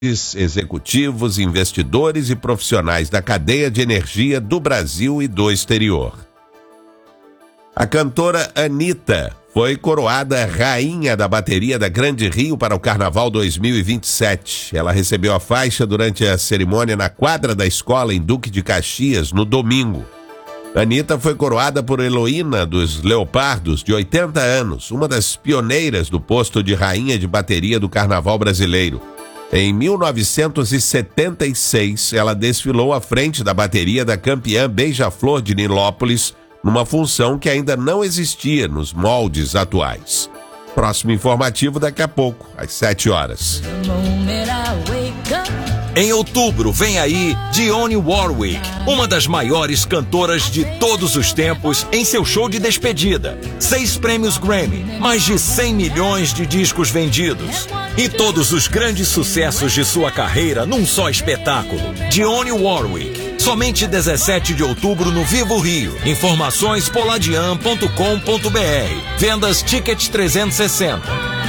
executivos, investidores e profissionais da cadeia de energia do Brasil e do exterior. A cantora Anitta foi coroada rainha da bateria da Grande Rio para o Carnaval 2027. Ela recebeu a faixa durante a cerimônia na quadra da escola em Duque de Caxias, no domingo. Anitta foi coroada por Heloína dos Leopardos, de 80 anos, uma das pioneiras do posto de rainha de bateria do Carnaval brasileiro. Em 1976, ela desfilou à frente da bateria da campeã Beija-Flor de Nilópolis, numa função que ainda não existia nos moldes atuais. Próximo informativo daqui a pouco, às 7 horas. Em outubro vem aí Dionne Warwick, uma das maiores cantoras de todos os tempos, em seu show de despedida. 6 prêmios Grammy, mais de 100 milhões de discos vendidos e todos os grandes sucessos de sua carreira num só espetáculo. Dionne Warwick, somente 17 de outubro no Vivo Rio. Informações poladian.com.br. Vendas Ticket 360.